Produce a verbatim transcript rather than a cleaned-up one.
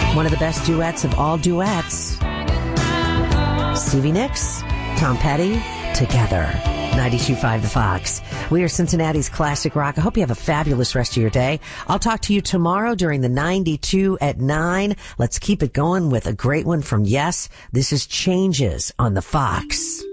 One of the best duets of all duets. Stevie Nicks, Tom Petty, together. ninety-two point five The Fox. We are Cincinnati's classic rock. I hope you have a fabulous rest of your day. I'll talk to you tomorrow during the ninety-two at nine. Let's keep it going with a great one from Yes. This is Changes on The Fox.